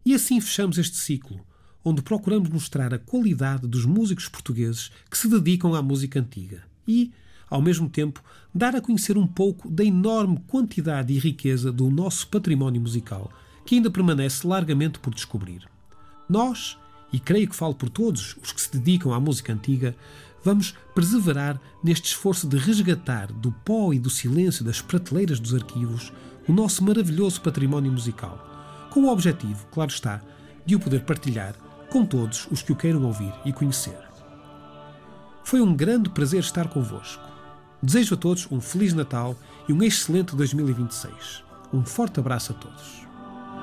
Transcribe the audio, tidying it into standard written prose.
E assim fechamos este ciclo, onde procuramos mostrar a qualidade dos músicos portugueses que se dedicam à música antiga e, ao mesmo tempo, dar a conhecer um pouco da enorme quantidade e riqueza do nosso património musical, que ainda permanece largamente por descobrir. Nós, e creio que falo por todos os que se dedicam à música antiga, vamos perseverar neste esforço de resgatar do pó e do silêncio das prateleiras dos arquivos o nosso maravilhoso património musical, com o objetivo, claro está, de o poder partilhar com todos os que o queiram ouvir e conhecer. Foi um grande prazer estar convosco. Desejo a todos um Feliz Natal e um excelente 2026. Um forte abraço a todos.